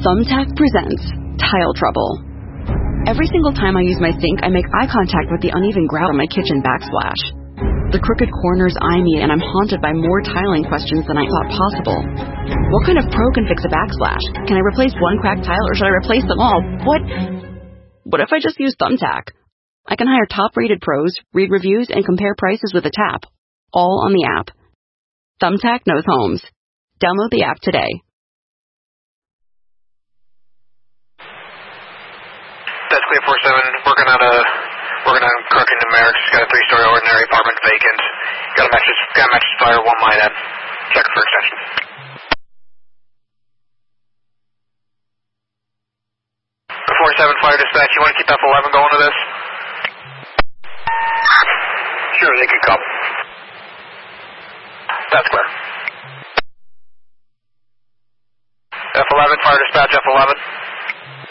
Thumbtack presents Tile Trouble. Every single time I use my sink, I make eye contact with the uneven grout on my kitchen backsplash. The crooked corners eye me, and I'm haunted by more tiling questions than I thought possible. What kind of pro can fix a backsplash? Can I replace one cracked tile, or should I replace them all? What if I just use Thumbtack? I can hire top-rated pros, read reviews, and compare prices with a tap. All on the app. Thumbtack knows homes. Download the app today. That's clear 47. Working on Crook in Merrick's. Got a 3-story ordinary apartment vacant. Got a mattress fire, one line in. Checking for extension. The 47 fire dispatch, you want to keep F11 going to this? Sure, they can come. That's clear. F11, fire dispatch, F11.